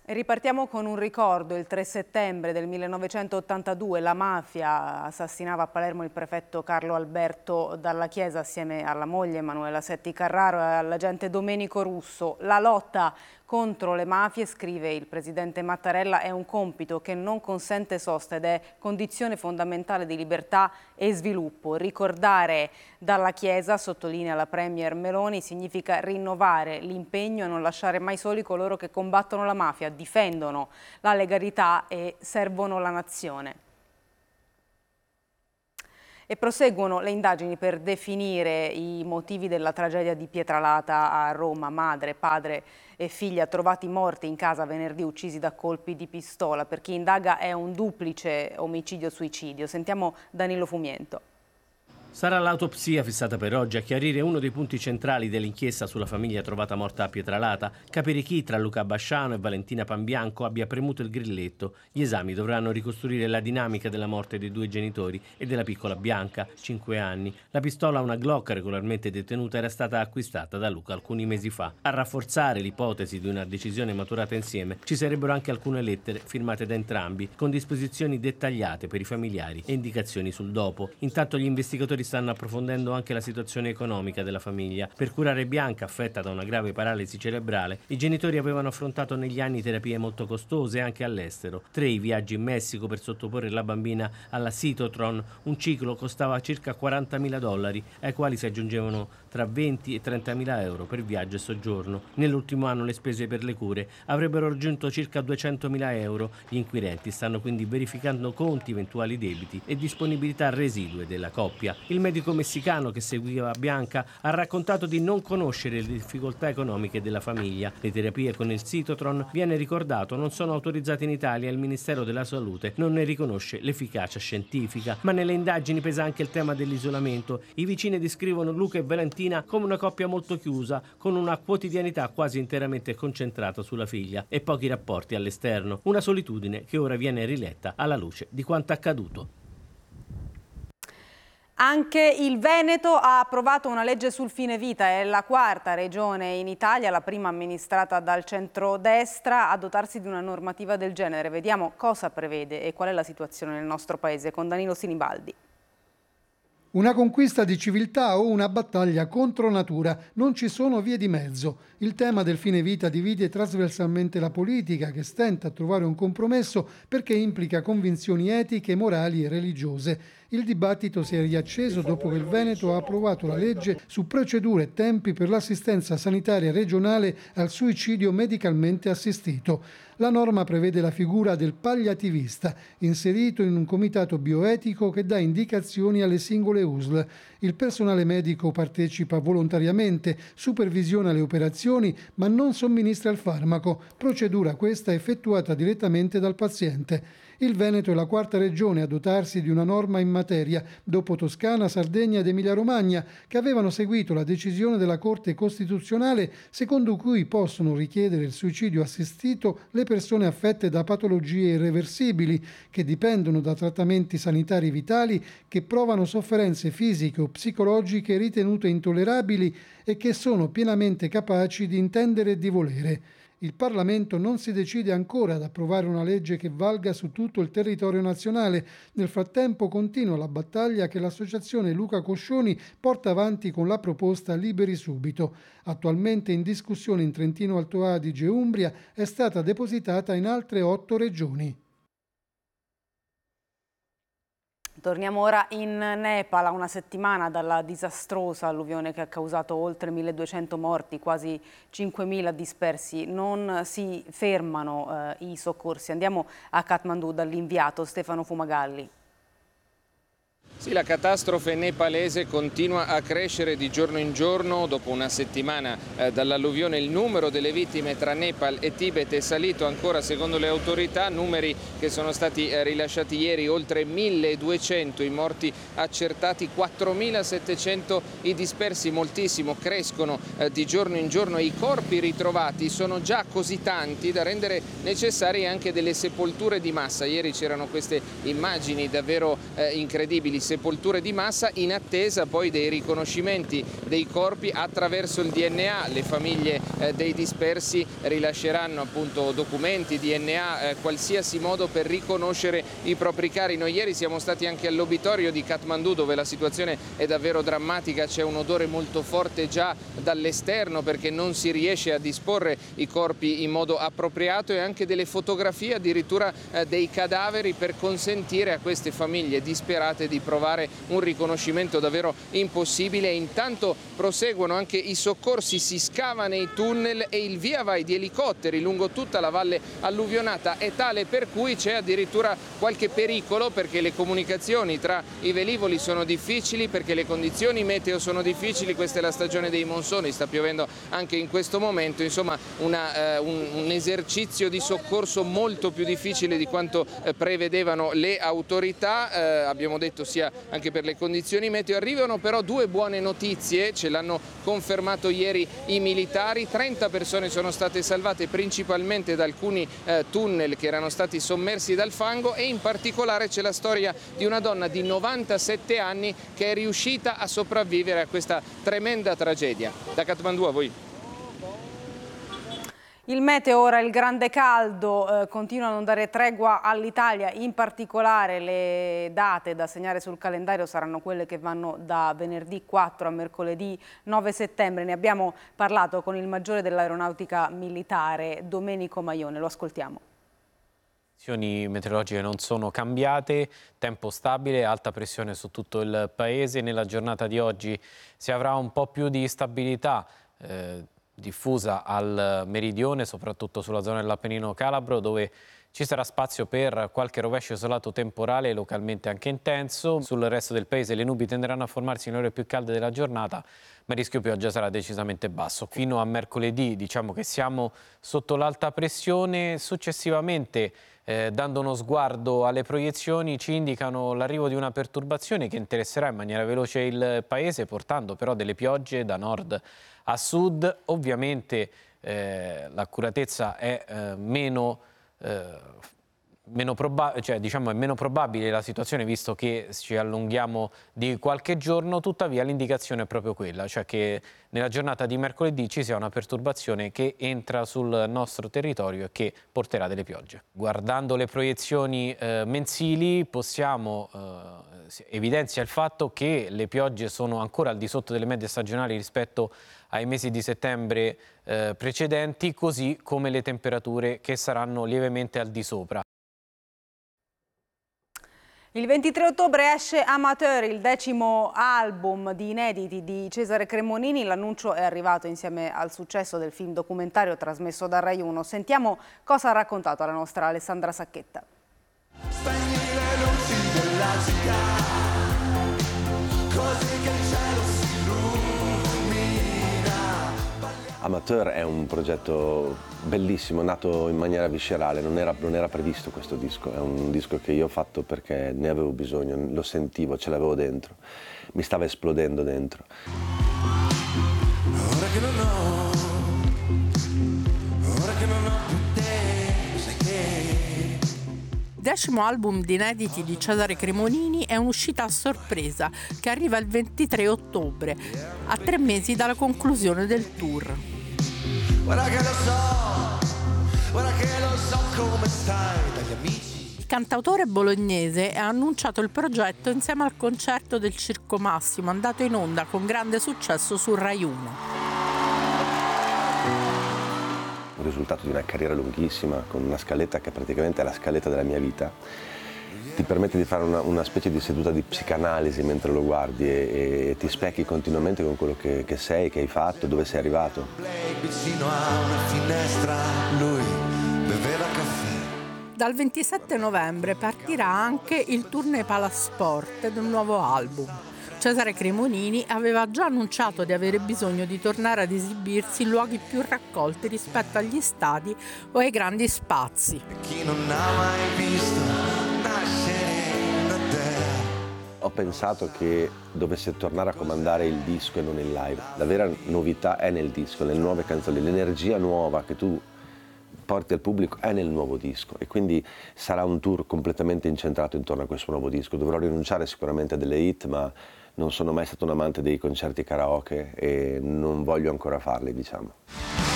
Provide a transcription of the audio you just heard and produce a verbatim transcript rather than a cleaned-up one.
Ripartiamo con un ricordo. Il tre settembre del millenovecentottantadue la mafia assassinava a Palermo il prefetto Carlo Alberto Dalla Chiesa assieme alla moglie Emanuela Setti Carraro e all'agente Domenico Russo. La lotta contro le mafie, scrive il presidente Mattarella, è un compito che non consente sosta ed è condizione fondamentale di libertà e sviluppo. Ricordare Dalla Chiesa, sottolinea la premier Meloni, significa rinnovare l'impegno e non lasciare mai soli coloro che combattono la mafia, difendono la legalità e servono la nazione. E proseguono le indagini per definire i motivi della tragedia di Pietralata a Roma. Madre, padre e figlia trovati morti in casa venerdì, uccisi da colpi di pistola. Per chi indaga è un duplice omicidio-suicidio. Sentiamo Danilo Fumiento. Sarà l'autopsia fissata per oggi a chiarire uno dei punti centrali dell'inchiesta sulla famiglia trovata morta a Pietralata, capire chi tra Luca Basciano e Valentina Panbianco abbia premuto il grilletto. Gli esami dovranno ricostruire la dinamica della morte dei due genitori e della piccola Bianca, cinque anni. La pistola, una Glock regolarmente detenuta, era stata acquistata da Luca alcuni mesi fa. A rafforzare l'ipotesi di una decisione maturata insieme ci sarebbero anche alcune lettere firmate da entrambi, con disposizioni dettagliate per i familiari e indicazioni sul dopo. Intanto gli investigatori stanno approfondendo anche la situazione economica della famiglia. Per curare Bianca, affetta da una grave paralisi cerebrale, i genitori avevano affrontato negli anni terapie molto costose anche all'estero. Tre i viaggi in Messico per sottoporre la bambina alla Cytotron, un ciclo costava circa quarantamila dollari, ai quali si aggiungevano tra venti e trentamila euro per viaggio e soggiorno. Nell'ultimo anno le spese per le cure avrebbero raggiunto circa duecentomila euro. Gli inquirenti stanno quindi verificando conti, eventuali debiti e disponibilità residue della coppia. Il medico messicano che seguiva Bianca ha raccontato di non conoscere le difficoltà economiche della famiglia. Le terapie con il Cytotron, viene ricordato, non sono autorizzate in Italia e il Ministero della Salute non ne riconosce l'efficacia scientifica. Ma nelle indagini pesa anche il tema dell'isolamento. I vicini descrivono Luca e Valentina come una coppia molto chiusa, con una quotidianità quasi interamente concentrata sulla figlia e pochi rapporti all'esterno. Una solitudine che ora viene riletta alla luce di quanto accaduto. Anche il Veneto ha approvato una legge sul fine vita, è la quarta regione in Italia, la prima amministrata dal centrodestra, a dotarsi di una normativa del genere. Vediamo cosa prevede e qual è la situazione nel nostro paese con Danilo Sinibaldi. Una conquista di civiltà o una battaglia contro natura, non ci sono vie di mezzo. Il tema del fine vita divide trasversalmente la politica, che stenta a trovare un compromesso perché implica convinzioni etiche, morali e religiose. Il dibattito si è riacceso dopo che il Veneto ha approvato la legge su procedure e tempi per l'assistenza sanitaria regionale al suicidio medicalmente assistito. La norma prevede la figura del palliativista, inserito in un comitato bioetico che dà indicazioni alle singole U S L. Il personale medico partecipa volontariamente, supervisiona le operazioni, ma non somministra il farmaco, procedura questa effettuata direttamente dal paziente. Il Veneto è la quarta regione a dotarsi di una norma in materia, dopo Toscana, Sardegna ed Emilia-Romagna, che avevano seguito la decisione della Corte Costituzionale secondo cui possono richiedere il suicidio assistito le persone affette da patologie irreversibili che dipendono da trattamenti sanitari vitali, che provano sofferenze fisiche o psicologiche ritenute intollerabili e che sono pienamente capaci di intendere e di volere. Il Parlamento non si decide ancora ad approvare una legge che valga su tutto il territorio nazionale. Nel frattempo continua la battaglia che l'associazione Luca Coscioni porta avanti con la proposta Liberi Subito. Attualmente in discussione in Trentino Alto Adige e Umbria, è stata depositata in altre otto regioni. Torniamo ora in Nepal, a una settimana dalla disastrosa alluvione che ha causato oltre milleduecento morti, quasi cinquemila dispersi. Non si fermano eh, i soccorsi. Andiamo a Kathmandu dall'inviato Stefano Fumagalli. Sì, la catastrofe nepalese continua a crescere di giorno in giorno. Dopo una settimana eh, dall'alluvione il numero delle vittime tra Nepal e Tibet è salito ancora secondo le autorità, numeri che sono stati eh, rilasciati ieri, oltre milleduecento i morti accertati, quattromilasettecento i dispersi, moltissimo, crescono eh, di giorno in giorno e i corpi ritrovati sono già così tanti da rendere necessarie anche delle sepolture di massa. Ieri c'erano queste immagini davvero eh, incredibili, sepolture di massa in attesa poi dei riconoscimenti dei corpi attraverso il D N A. Le famiglie eh, dei dispersi rilasceranno appunto documenti, D N A, eh, qualsiasi modo per riconoscere i propri cari. Noi ieri siamo stati anche all'obitorio di Kathmandu, dove la situazione è davvero drammatica, c'è un odore molto forte già dall'esterno perché non si riesce a disporre i corpi in modo appropriato, e anche delle fotografie addirittura eh, dei cadaveri per consentire a queste famiglie disperate di provare un riconoscimento davvero impossibile. Intanto proseguono anche i soccorsi, si scava nei tunnel e il via vai di elicotteri lungo tutta la valle alluvionata è tale per cui c'è addirittura qualche pericolo, perché le comunicazioni tra i velivoli sono difficili, perché le condizioni meteo sono difficili. Questa è la stagione dei monsoni, sta piovendo anche in questo momento, insomma una, eh, un, un esercizio di soccorso molto più difficile di quanto eh, prevedevano le autorità, eh, abbiamo detto sia anche per le condizioni meteo. Arrivano però due buone notizie, ce l'hanno confermato ieri i militari: trenta persone sono state salvate principalmente da alcuni eh, tunnel che erano stati sommersi dal fango, e in particolare c'è la storia di una donna di novantasette anni che è riuscita a sopravvivere a questa tremenda tragedia. Da Kathmandu a voi. Il meteo ora, il grande caldo, eh, continua a non dare tregua all'Italia, in particolare le date da segnare sul calendario saranno quelle che vanno da venerdì quattro a mercoledì nove settembre. Ne abbiamo parlato con il maggiore dell'aeronautica militare, Domenico Maione, lo ascoltiamo. Le condizioni meteorologiche non sono cambiate, tempo stabile, alta pressione su tutto il paese. Nella giornata di oggi si avrà un po' più di stabilità eh, diffusa al meridione, soprattutto sulla zona dell'Appennino calabro, dove ci sarà spazio per qualche rovescio isolato temporale, localmente anche intenso. Sul resto del paese le nubi tenderanno a formarsi nelle ore più calde della giornata, ma il rischio pioggia sarà decisamente basso. Fino a mercoledì diciamo che siamo sotto l'alta pressione. Successivamente, eh, dando uno sguardo alle proiezioni, ci indicano l'arrivo di una perturbazione che interesserà in maniera veloce il paese, portando però delle piogge da nord a sud. Ovviamente eh, l'accuratezza è eh, meno eh, Meno probabile, cioè, diciamo, è meno probabile la situazione, visto che ci allunghiamo di qualche giorno. Tuttavia l'indicazione è proprio quella, cioè che nella giornata di mercoledì ci sia una perturbazione che entra sul nostro territorio e che porterà delle piogge. Guardando le proiezioni eh, mensili possiamo eh, evidenzia il fatto che le piogge sono ancora al di sotto delle medie stagionali rispetto ai mesi di settembre eh, precedenti, così come le temperature che saranno lievemente al di sopra. Il ventitré ottobre esce Amateur, il decimo album di inediti di Cesare Cremonini. L'annuncio è arrivato insieme al successo del film documentario trasmesso da Rai uno. Sentiamo cosa ha raccontato la nostra Alessandra Sacchetta. Spegni le luci della città, così che il cielo si illumina. Amateur è un progetto bellissimo, nato in maniera viscerale, non era, non era previsto questo disco, è un disco che io ho fatto perché ne avevo bisogno, lo sentivo, ce l'avevo dentro, mi stava esplodendo dentro. Ora che non ho, ora che non ho più te, sai che... Decimo album di inediti di Cesare Cremonini è un'uscita a sorpresa che arriva il ventitré ottobre, a tre mesi dalla conclusione del tour. Ora che lo so, ora che lo so come stai dagli amici. Il cantautore bolognese ha annunciato il progetto insieme al concerto del Circo Massimo, andato in onda con grande successo su Rai uno. Il risultato di una carriera lunghissima, con una scaletta che praticamente è la scaletta della mia vita, ti permette di fare una, una specie di seduta di psicanalisi mentre lo guardi e, e ti specchi continuamente con quello che, che sei, che hai fatto, dove sei arrivato. Vicino a una finestra lui beveva caffè. Dal ventisette novembre partirà anche il tournée Palasport del nuovo album. Cesare Cremonini aveva già annunciato di avere bisogno di tornare ad esibirsi in luoghi più raccolti rispetto agli stadi o ai grandi spazi. Chi non ha mai visto nascere da te. Ho pensato che dovesse tornare a comandare il disco e non il live. La vera novità è nel disco, nelle nuove canzoni, l'energia nuova che tu porti al pubblico è nel nuovo disco e quindi sarà un tour completamente incentrato intorno a questo nuovo disco. Dovrò rinunciare sicuramente a delle hit, ma non sono mai stato un amante dei concerti karaoke e non voglio ancora farli, diciamo.